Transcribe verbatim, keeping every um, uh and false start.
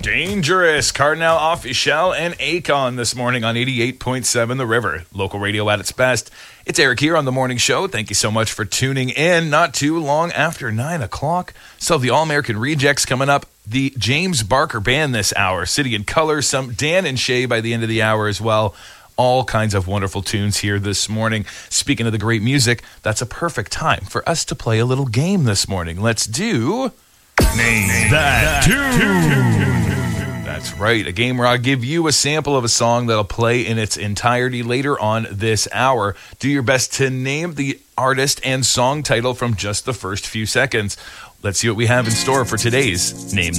Dangerous, Cardinal Offishell and Akon this morning on eighty-eight point seven The River. Local radio at its best. It's Eric here on The Morning Show. Thank you so much for tuning in. Not too long after nine o'clock. So the All-American Rejects coming up. The James Barker Band this hour. City and Color. Some Dan and Shay by the end of the hour as well. All kinds of wonderful tunes here this morning. Speaking of the great music, that's a perfect time for us to play a little game this morning. Let's do... Name, Name That, that Tune. That's right, a game where I'll give you a sample of a song that'll play in its entirety later on this hour. Do your best to name the artist and song title from just the first few seconds. Let's see what we have in store for today's Name